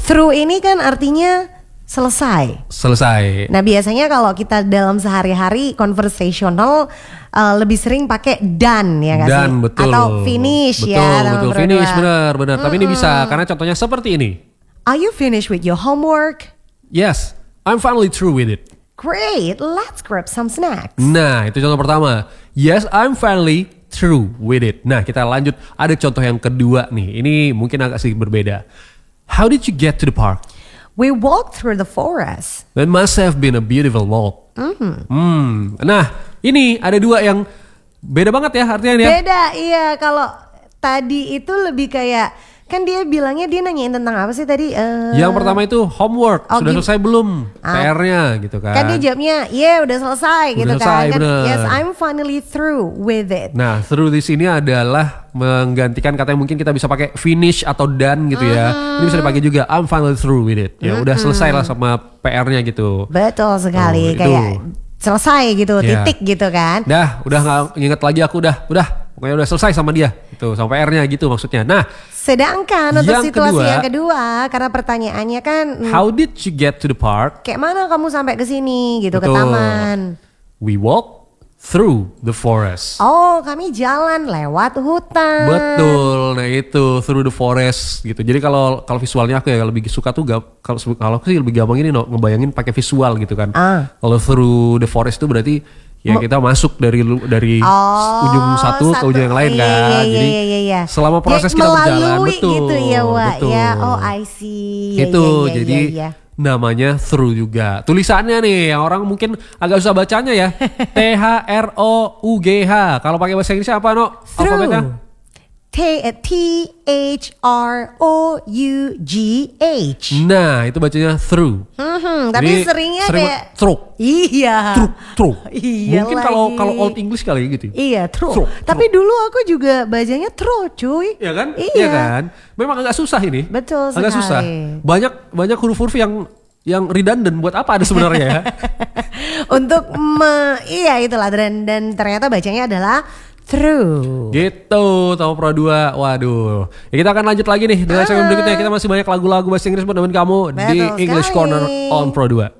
Through ini kan artinya selesai. Selesai. Nah biasanya kalau kita dalam sehari-hari conversational lebih sering pakai done ya nggak sih? Dan betul. Atau finish betul, ya. Betul, finish benar. Tapi ini bisa karena contohnya seperti ini. Are you finished with your homework? Yes, I'm finally through with it. Great, let's grab some snacks. Nah, itu contoh pertama. Yes, I'm finally through with it. Nah, kita lanjut. Ada contoh yang kedua nih. Ini mungkin agak sedikit berbeda. How did you get to the park? We walked through the forest. That must have been a beautiful walk. Nah, ini ada dua yang beda banget ya artinya ya. Beda, iya. Kalau tadi itu lebih kayak, kan dia bilangnya dia nanyain tentang apa sih tadi? Yang pertama itu homework, sudah selesai belum PR-nya gitu kan. Kan dia jawabnya, udah selesai gitu selesai, kan. bener. Yes, I'm finally through with it. Nah, through di sini adalah menggantikan kata yang mungkin kita bisa pakai finish atau done gitu ya. Ini bisa dipakai juga, I'm finally through with it. Ya udah selesai lah sama PR-nya gitu. Betul sekali, kayak selesai gitu, titik gitu kan. Udah nggak inget lagi aku udah pokoknya udah selesai sama dia gitu, sama PR-nya gitu maksudnya. Nah, sedangkan untuk yang situasi yang kedua, karena pertanyaannya kan how did you get to the park? Kayak mana kamu sampai ke sini gitu, Betul. ke taman? We walk through the forest. Oh, kami jalan lewat hutan. Betul, nah itu through the forest gitu. Jadi kalau visualnya aku ya lebih suka tuh kalau aku sih lebih gampang ini ngebayangin pakai visual gitu kan. Kalau through the forest itu berarti ya kita masuk dari ujung satu ke ujung yang lain kan. Jadi selama proses kita berjalan betul. Gitu ya, Wak. Betul. Ya, oh I see. Itu jadi namanya through juga. Tulisannya nih yang orang mungkin agak susah bacanya ya. THROUGH. Kalau pakai bahasa Inggrisnya apa, No? Alfabetnya? THROUGH. Nah, itu bacanya through. Tapi seringnya kayak through. Iya. Through. Iya. Mungkin kalau Old English kali gitu. Iya, through. Tapi dulu aku juga bacanya through, cuy. Iya kan? Iya kan? Memang agak susah ini. Betul agak sekali. susah. Banyak huruf-huruf yang redundant buat apa ada sebenarnya ya? Untuk itulah dan ternyata bacanya adalah through. Gitu, tahu Pro 2. Waduh. Ya kita akan lanjut lagi nih dengan segmen berikutnya. Kita masih banyak lagu-lagu bahasa Inggris buat nemenin kamu di English Corner on Pro 2.